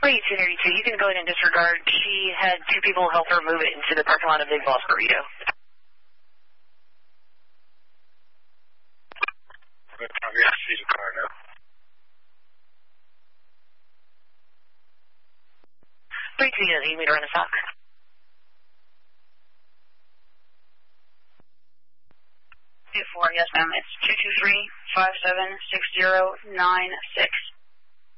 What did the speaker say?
Wait, 232, you can go ahead and disregard. She had two people help her move it into the parking lot of Big Boss Burrito. What time do you see the car now? 32, you need me to run a stock? Yes, ma'am. It's 223-576096.